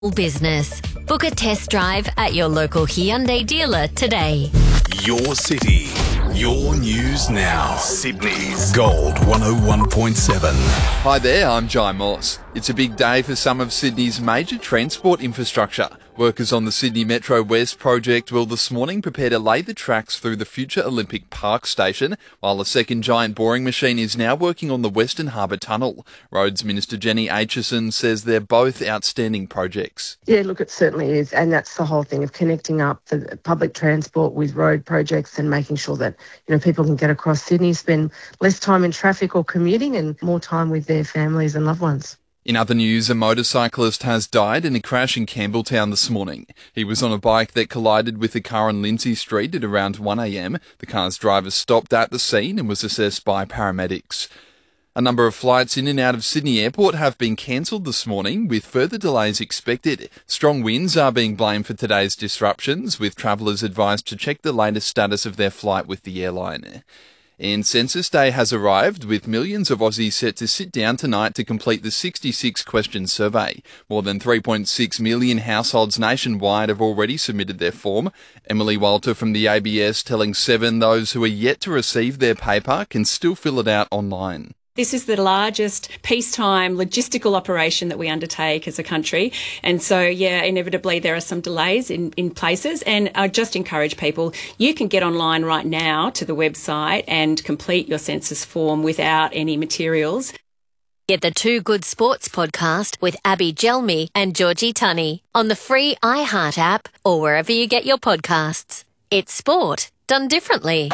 business. Book a test drive at your local Hyundai dealer today. Your city, your news now. Sydney's Gold 101.7. Hi there, I'm Jai Moss. It's a big day for some of Sydney's major transport infrastructure. Workers on the Sydney Metro West project will this morning prepare to lay the tracks through the future Olympic Park station, while a second giant boring machine is now working on the Western Harbour Tunnel. Roads Minister Jenny Aitchison says they're both outstanding projects. Yeah, look, it certainly is, and that's the whole thing of connecting up the public transport with road projects and making sure that, people can get across Sydney, spend less time in traffic or commuting and more time with their families and loved ones. In other news, a motorcyclist has died in a crash in Campbelltown this morning. He was on a bike that collided with a car on Lindsay Street at around 1 a.m. The car's driver stopped at the scene and was assessed by paramedics. A number of flights in and out of Sydney Airport have been cancelled this morning, with further delays expected. Strong winds are being blamed for today's disruptions, with travellers advised to check the latest status of their flight with the airline. And Census Day has arrived, with millions of Aussies set to sit down tonight to complete the 66-question survey. More than 3.6 million households nationwide have already submitted their form. Emily Walter from the ABS telling Seven those who are yet to receive their paper can still fill it out online. This is the largest peacetime logistical operation that we undertake as a country. And so, inevitably there are some delays in places. And I just encourage people, you can get online right now to the website and complete your census form without any materials. Get the Two Good Sports podcast with Abby Gelmi and Georgie Tunney on the free iHeart app or wherever you get your podcasts. It's sport done differently.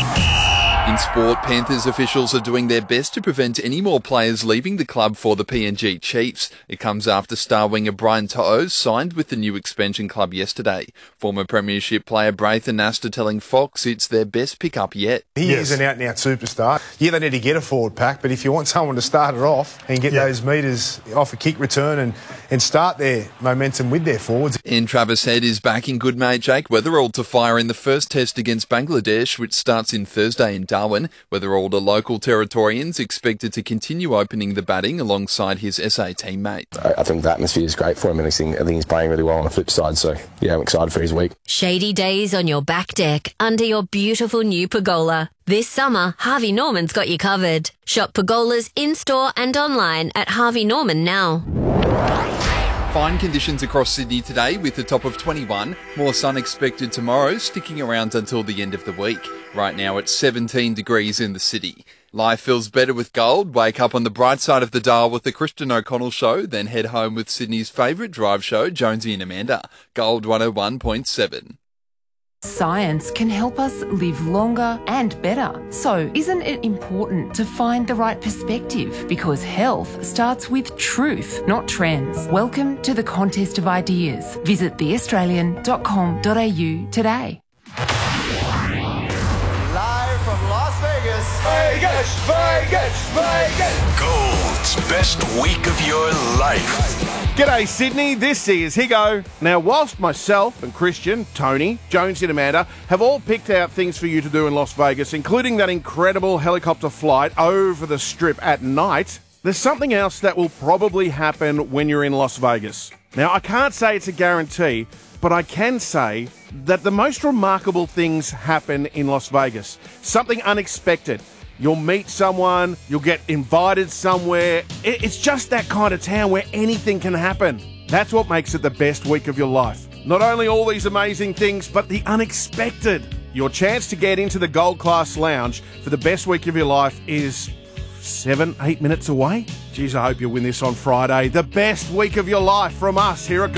In sport, Panthers officials are doing their best to prevent any more players leaving the club for the PNG Chiefs. It comes after star winger Brian To'o signed with the new expansion club yesterday. Former premiership player Braithen Astor telling Fox it's their best pickup yet. He is an out-and-out superstar. Yeah, they need to get a forward pack, but if you want someone to start it off and get those metres off a kick return and start their momentum with their forwards. And Travis Head is backing good mate Jake Weatherall to fire in the first test against Bangladesh, which starts in Thursday in Darwin. Weatherall, the local Territorians, expected to continue opening the batting alongside his SA teammate. I think the atmosphere is great for him, and I think he's playing really well on the flip side. So, I'm excited for his week. Shady days on your back deck under your beautiful new pergola. This summer, Harvey Norman's got you covered. Shop pergolas in-store and online at Harvey Norman now. Fine conditions across Sydney today with a top of 21. More sun expected tomorrow, sticking around until the end of the week. Right now it's 17 degrees in the city. Life feels better with gold. Wake up on the bright side of the dial with the Christian O'Connell Show, then head home with Sydney's favourite drive show, Jonesy and Amanda. Gold 101.7. Science can help us live longer and better. So isn't it important to find the right perspective? Because health starts with truth, not trends. Welcome to the Contest of Ideas. Visit theaustralian.com.au today. Live from Las Vegas. Vegas, Vegas, Vegas. Gold's best week of your life. G'day Sydney, this is Higo. Now whilst myself and Christian, Tony, Jonesy and Amanda have all picked out things for you to do in Las Vegas, including that incredible helicopter flight over the Strip at night, there's something else that will probably happen when you're in Las Vegas. Now I can't say it's a guarantee, but I can say that the most remarkable things happen in Las Vegas. Something unexpected. You'll meet someone, you'll get invited somewhere. It's just that kind of town where anything can happen. That's what makes it the best week of your life. Not only all these amazing things, but the unexpected. Your chance to get into the Gold Class Lounge for the best week of your life is 7-8 minutes away. Geez, I hope you win this on Friday. The best week of your life from us here at Gold.